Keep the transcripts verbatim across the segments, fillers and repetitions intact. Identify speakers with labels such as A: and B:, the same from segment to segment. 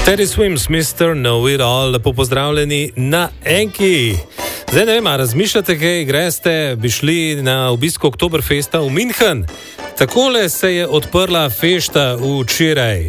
A: Teddy Swims, mister Know-It-All, lepo pozdravljeni na Enki. Zdaj ne vem, a razmišljate, kaj greste, bi šli na obisk Oktoberfesta v München. Takole se je odprla fešta včeraj.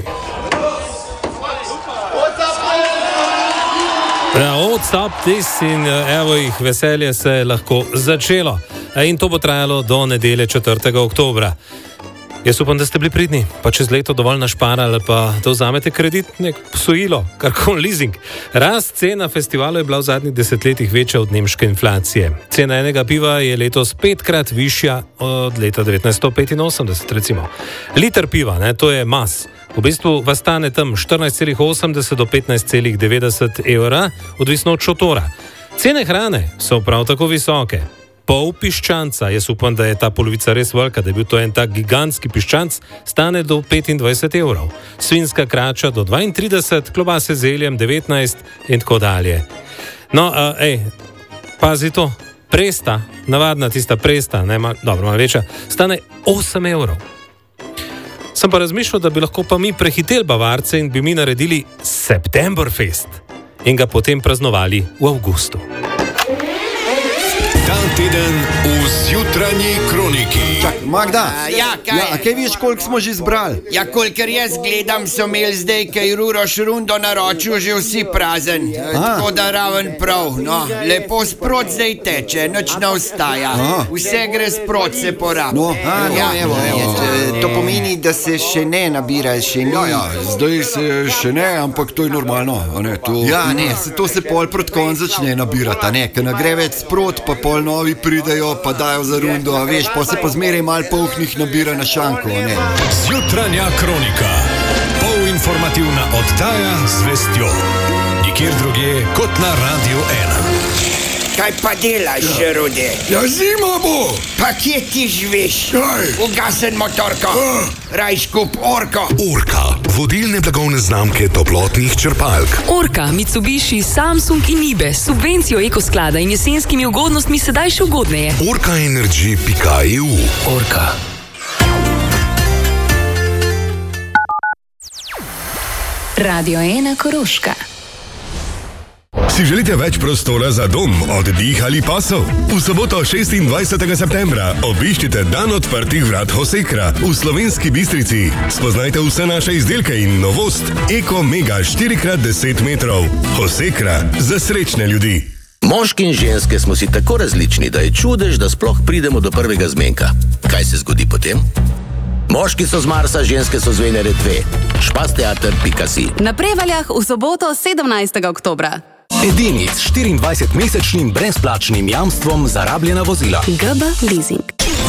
A: Ja, WhatsApp tis in evo jih, veselje se je lahko začelo. In to bo trajalo do nedelje četrtega oktobra. Jaz upam, da ste bili pridni, pa čez leto dovolj našparali, pa da vzamete kredit, nek posojilo, karkoli leasing. Rast cen na festivalu je bila v zadnjih desetletjih večja od nemške inflacije. Cena enega piva je letos petkrat višja od leta devetnajststo petinosemdeset, recimo. Liter piva, ne, to je mas. V bistvu vas stane tam štirinajst celih osemdeset do petnajst celih devetdeset evra, odvisno od šotora. Cene hrane so prav tako visoke. Pol piščanca, jaz upam, da je ta polovica res velika, da je bil to en tak gigantski piščanc, stane do petindvajset evrov. Svinska krača do dvaintrideset, klobase z zeljem devetnajst in tako dalje. No, uh, ej, pazi to, presta, navadna tista presta, ne, ma, dobro, malo večja, stane osem evrov. Sem pa razmišljal, da bi lahko pa mi prehiteli Bavarce in bi mi naredili Septemberfest in ga potem praznovali v avgustu.
B: Ta teden v Zjutranji kroniki.
C: Čak, Magda,
D: A, ja, kaj?
C: ja, a kaj veš, koliko smo že zbrali?
D: Ja, kolikor jaz gledam, so imeli zdaj, kaj Ruroš rundo naročil, že vsi prazen. Tako da raven prav, no. Lepo sprot zdaj teče, nič ne ostaja.
C: Aha.
D: Vse gre sprot, se porabi.
C: No, a, no,
D: ja,
C: evo, evo. E, To pomeni, da se še ne nabira, še ni.
E: Ja, ja, zdaj se še ne, ampak to je normalno. a Ne, to...
C: Ja, ne, se to se pol proti koncu začne nabirati, a ne, ker ne gre več sprot, pa pol novi pridejo, pa dajo za rundo, a veš, pa se pa zmeraj mal polhnih nabira na šanko, a ne.
B: Zjutranja kronika. Polinformativna oddaja z vestjo. Nikjer drugje kot na Radio ena.
D: Kaj pa delaš, Rude?
E: Ja, zima bo!
D: Pa kje ti živiš?
E: Kaj?
D: Ugasen motorko. Raj skup orko.
B: Orka, vodilne blagovne znamke toplotnih črpalk.
F: Orka, Mitsubishi, Samsung in Ibe s subvencijo ekosklada in jesenskimi ugodnostmi sedaj še ugodneje.
B: orkaenergy pika e u.
A: Orka.
G: Radio ena Koroška.
H: Si želite več prostora za dom, oddih ali pasov? V soboto šestindvajsetega septembra obiščite dan odprtih vrat Hosekra v Slovenski Bistrici. Spoznajte vse naše izdelke in novost Eko Mega štiri krat deset metrov. Hosekra za srečne ljudi.
I: Moški in ženske smo si tako različni, da je čudež, da sploh pridemo do prvega zmenka. Kaj se zgodi potem? Moški so z Marsa, ženske so z Venere dve. špasteater pika si.
F: Na Prevaljah v soboto sedemnajstega oktobra.
J: Edini s štiriindvajsetmesečnim brezplačnim jamstvom za rabljena vozila.
G: G B Leasing.